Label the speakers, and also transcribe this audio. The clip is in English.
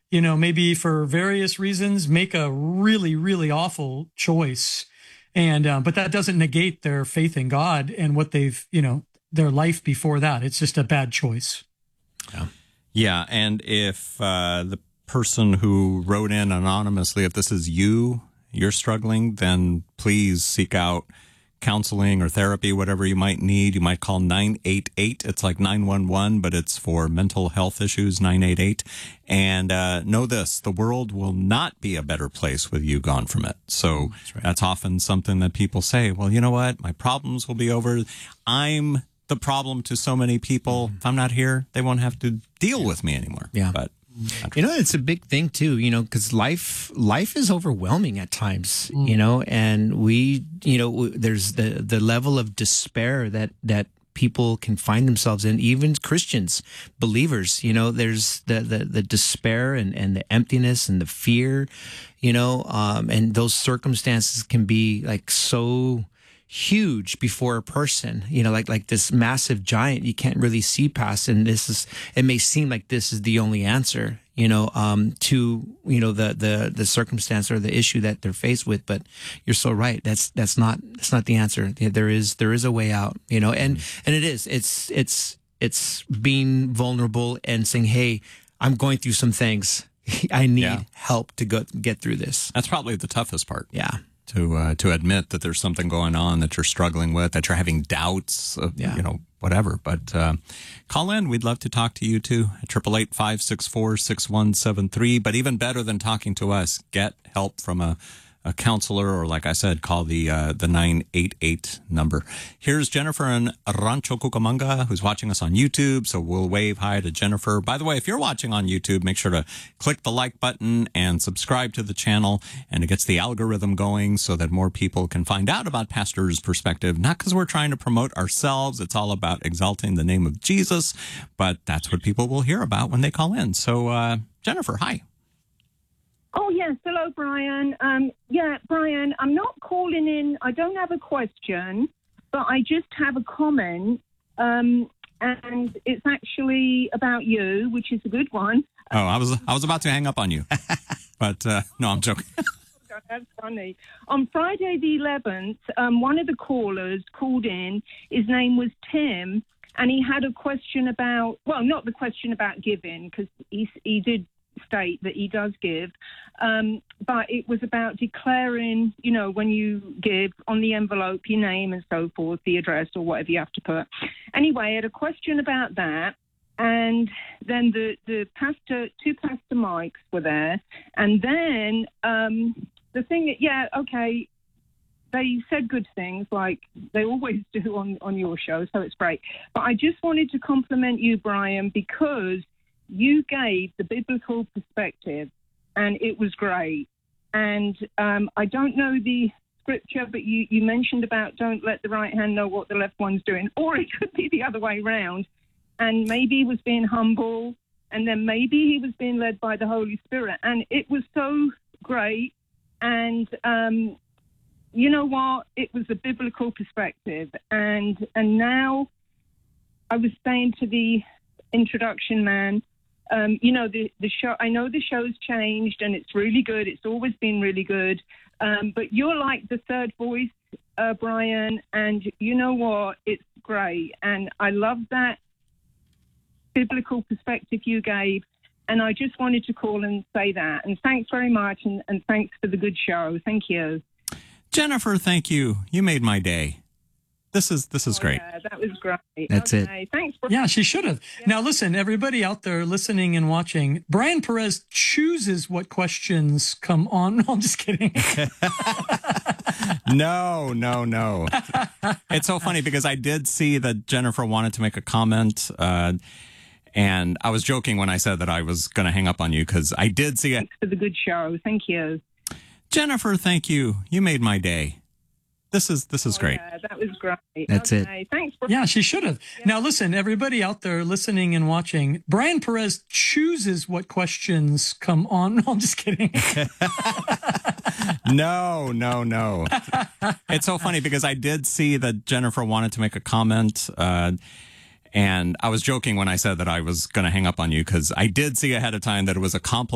Speaker 1: maybe for various reasons, make a really, really awful choice. And, but that doesn't negate their faith in God and what their life before that. It's just a bad choice.
Speaker 2: Yeah. Yeah. And if the person who wrote in anonymously, if this is you're struggling, then please seek out counseling or therapy, whatever you might need. You might call 988. It's like 911, but it's for mental health issues, 988. And know this, the world will not be a better place with you gone from it. So that's often something that people say, well, you know what? My problems will be over. I'm the problem to so many people. If I'm not here, they won't have to deal with me anymore.
Speaker 3: Yeah.
Speaker 2: But
Speaker 3: it's a big thing too, because life is overwhelming at times, and there's the level of despair that people can find themselves in, even Christians, believers, there's the despair and the emptiness and the fear, and those circumstances can be like so huge before a person, like this massive giant you can't really see past, and it may seem like this is the only answer, to the circumstance or the issue that they're faced with. But you're so right. That's not the answer. There is a way out, and it's being vulnerable and saying, hey, I'm going through some things. I need help to get through this.
Speaker 2: That's probably the toughest part.
Speaker 3: Yeah.
Speaker 2: To admit that there's something going on that you're struggling with, that you're having doubts, whatever. But call in. We'd love to talk to you too. 888-564-6173. But even better than talking to us, get help from a counselor, or like I said, call the 988 number. Here's Jennifer in Rancho Cucamonga, who's watching us on YouTube. So we'll wave hi to Jennifer. By the way, if you're watching on YouTube, make sure to click the like button and subscribe to the channel, and it gets the algorithm going so that more people can find out about Pastor's Perspective. Not because we're trying to promote ourselves. It's all about exalting the name of Jesus, but that's what people will hear about when they call in. So Jennifer, hi.
Speaker 4: Oh, yes. Hello, Brian. Brian, I'm not calling in. I don't have a question, but I just have a comment, and it's actually about you, which is a good one.
Speaker 2: Oh, I was about to hang up on you, but no, I'm joking.
Speaker 4: That's funny. On Friday the 11th, one of the callers called in. His name was Tim, and he had a question about, well, not the question about giving, because he did state that he does give, but it was about declaring, when you give on the envelope, your name and so forth, the address or whatever you have to put. Anyway, I had a question about that, and then the pastor, two Pastor Mikes were there, and then the thing that, they said good things like they always do on your show, so it's great. But I just wanted to compliment you, Brian, because you gave the biblical perspective, and it was great. And I don't know the scripture, but you mentioned about don't let the right hand know what the left one's doing, or it could be the other way around. And maybe he was being humble, and then maybe he was being led by the Holy Spirit. And it was so great. And you know what? It was a biblical perspective. And now I was saying to the introduction man, the show, I know the show's changed and it's really good. It's always been really good. But you're like the third voice, Brian, and you know what? It's great. And I love that biblical perspective you gave. And I just wanted to call and say that. And thanks very much. And thanks for the good show. Thank you.
Speaker 2: Jennifer, thank you. You made my day. This is great.
Speaker 4: Yeah, that was great.
Speaker 3: That's it.
Speaker 4: Thanks.
Speaker 1: Yeah, she should have. Yeah. Now, listen, everybody out there listening and watching, Brian Perez chooses what questions come on. No, I'm just kidding.
Speaker 2: No. It's so funny because I did see that Jennifer wanted to make a comment, and I was joking when I said that I was going to hang up on you because I did see it.
Speaker 4: Thanks for the good show. Thank you.
Speaker 2: Jennifer, thank you. You made my day. This is great.
Speaker 4: Yeah, that was great.
Speaker 3: That's it.
Speaker 4: Thanks.
Speaker 1: Yeah, she should have. Yeah. Now, listen, everybody out there listening and watching, Brian Perez chooses what questions come on. No, I'm just kidding.
Speaker 2: No. It's so funny because I did see that Jennifer wanted to make a comment, and I was joking when I said that I was going to hang up on you because I did see ahead of time that it was a compliment.